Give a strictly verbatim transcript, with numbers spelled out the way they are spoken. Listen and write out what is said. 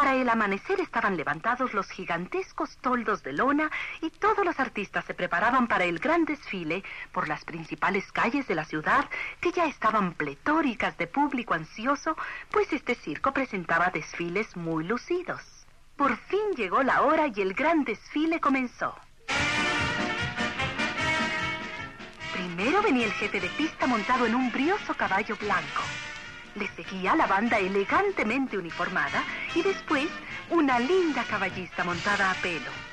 Para el amanecer estaban levantados los gigantescos toldos de lona y todos los artistas se preparaban para el gran desfile por las principales calles de la ciudad, que ya estaban pletóricas de público ansioso, pues este circo presentaba desfiles muy lucidos. Por fin llegó la hora y el gran desfile comenzó. Primero venía el jefe de pista montado en un brioso caballo blanco. Le seguía la banda elegantemente uniformada y después una linda caballista montada a pelo.